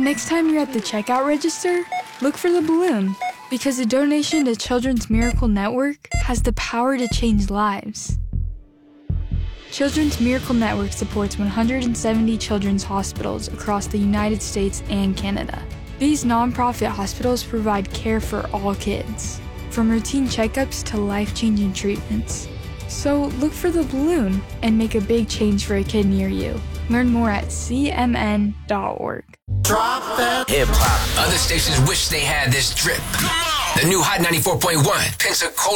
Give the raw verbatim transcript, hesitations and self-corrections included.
next time you're at the checkout register, look for the balloon, because a donation to Children's Miracle Network has the power to change lives. Children's Miracle Network supports one hundred seventy children's hospitals across the United States and Canada. These nonprofit hospitals provide care for all kids, from routine checkups to life-changing treatments. So look for the balloon and make a big change for a kid near you. Learn more at c m n dot org. Drop that hip hop. Other stations wish they had this drip. The new Hot ninety-four point one, Pensacola.